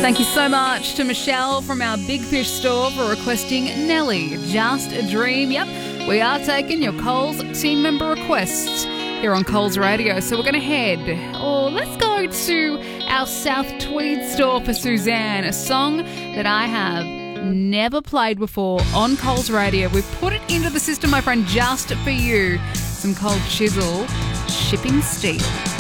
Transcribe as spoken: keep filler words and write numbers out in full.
Thank you so much to Michelle from our Big Fish store for requesting Nelly, Just a Dream. Yep, we are taking your Coles team member requests here on Coles Radio. So we're going to head, or let's go to our South Tweed store for Suzanne, a song that I have never played before on Coles Radio. We've put it into the system, my friend, just for you. Some Cold Chisel, Shipping Steel.